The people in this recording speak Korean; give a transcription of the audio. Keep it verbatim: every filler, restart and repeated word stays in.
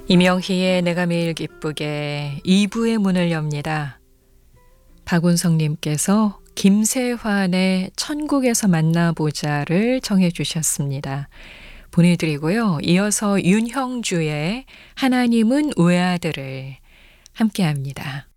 이명희의 내가 매일 기쁘게 이 부의 문을 엽니다. 박운성님께서 김세환의 천국에서 만나보자를 정해 주셨습니다. 보내드리고요. 이어서 윤형주의 하나님은 외아들을 함께합니다.